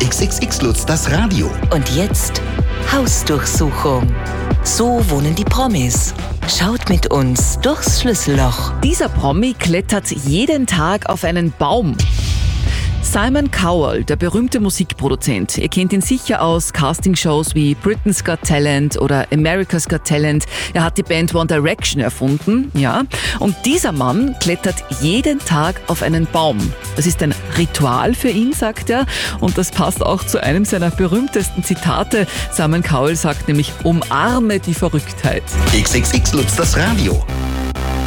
XXX Lutz, das Radio. Und jetzt Hausdurchsuchung. So wohnen die Promis. Schaut mit uns durchs Schlüsselloch. Dieser Promi klettert jeden Tag auf einen Baum. Simon Cowell, der berühmte Musikproduzent. Ihr kennt ihn sicher aus Castingshows wie Britain's Got Talent oder America's Got Talent. Er hat die Band One Direction erfunden, ja. Und dieser Mann klettert jeden Tag auf einen Baum. Das ist ein Ritual für ihn, sagt er. Und das passt auch zu einem seiner berühmtesten Zitate. Simon Cowell sagt nämlich, umarme die Verrücktheit. XXX Lutz, das Radio.